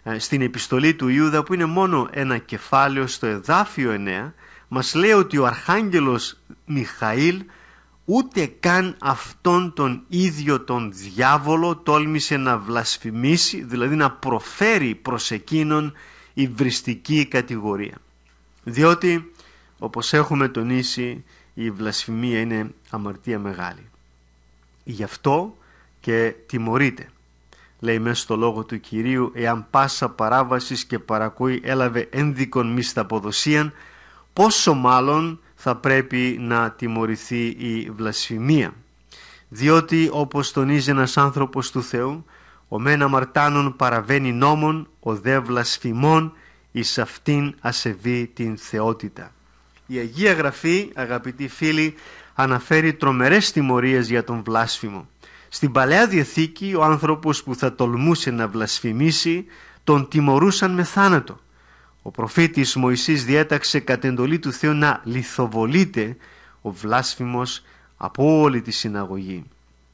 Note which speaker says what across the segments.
Speaker 1: στην επιστολή του Ιούδα, που είναι μόνο ένα κεφάλαιο, στο εδάφιο 9, μας λέει ότι ο Αρχάγγελος Μιχαήλ ούτε καν αυτόν τον ίδιο τον διάβολο τόλμησε να βλασφημίσει, δηλαδή να προφέρει προς εκείνον υβριστική κατηγορία. Διότι, όπως έχουμε τονίσει, η βλασφημία είναι αμαρτία μεγάλη. Γι' αυτό και τιμωρείται. Λέει μέσα στο λόγο του Κυρίου, εάν πάσα παράβασης και παρακούει έλαβε ένδικον μισθαποδοσίαν, πόσο μάλλον θα πρέπει να τιμωρηθεί η βλασφημία. Διότι, όπως τονίζει ένας άνθρωπος του Θεού, ο μεν αμαρτάνων παραβαίνει νόμον, ο δε βλασφημών εις αυτήν ασεβεί την θεότητα. Η Αγία Γραφή, αγαπητοί φίλοι, αναφέρει τρομερές τιμωρίες για τον βλάσφημο. Στην Παλαιά Διαθήκη, ο άνθρωπος που θα τολμούσε να βλασφημίσει τον τιμωρούσαν με θάνατο. Ο προφήτης Μωυσής διέταξε κατ' εντολή του Θεού να λιθοβολείται ο βλάσφημος από όλη τη συναγωγή.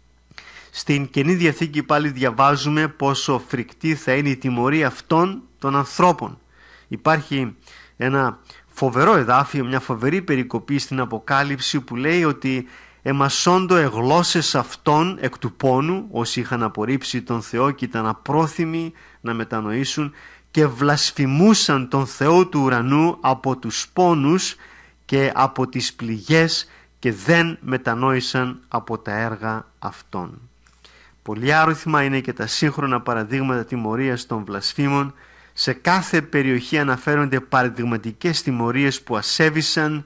Speaker 1: Στην Καινή Διαθήκη πάλι διαβάζουμε πόσο φρικτή θα είναι η τιμωρία αυτών των ανθρώπων. Υπάρχει ένα φοβερό εδάφιο, μια φοβερή περικοπή στην Αποκάλυψη που λέει ότι εμασόντο εγλώσσες αυτών εκ του πόνου, όσοι είχαν απορρίψει τον Θεό και ήταν απρόθυμοι να μετανοήσουν, και βλασφημούσαν τον Θεό του ουρανού από τους πόνους και από τις πληγές και δεν μετανόησαν από τα έργα αυτών. Πολύ άριθμα είναι και τα σύγχρονα παραδείγματα τιμωρίας των βλασφήμων. Σε κάθε περιοχή αναφέρονται παραδειγματικές τιμωρίες που ασέβησαν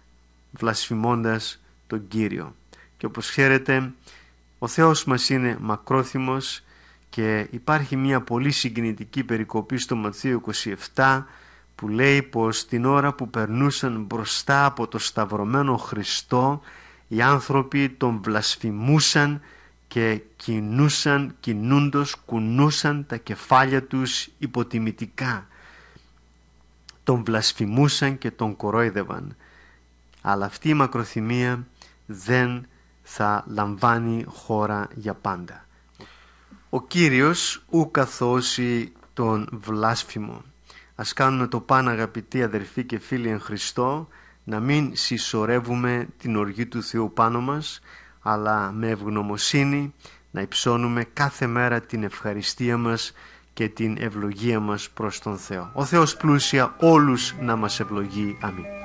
Speaker 1: βλασφημώντας τον Κύριο. Και όπως ξέρετε, ο Θεός μας είναι μακρόθυμος και υπάρχει μια πολύ συγκινητική περικοπή στο Ματθαίο 27 που λέει πως την ώρα που περνούσαν μπροστά από το σταυρωμένο Χριστό, οι άνθρωποι τον βλασφημούσαν και κινούντος κουνούσαν τα κεφάλια τους υποτιμητικά. Τον βλασφημούσαν και τον κορόιδευαν. Αλλά αυτή η μακροθυμία δεν θα λαμβάνει χώρα για πάντα. Ο Κύριος ου καθώσει τον βλάσφημο. Ας κάνουμε το παν, αγαπητοί αδερφοί και φίλοι εν Χριστώ, να μην συσσωρεύουμε την οργή του Θεού πάνω μας, αλλά με ευγνωμοσύνη να υψώνουμε κάθε μέρα την ευχαριστία μας και την ευλογία μας προς τον Θεό. Ο Θεός πλούσια όλους να μας ευλογεί. Αμήν.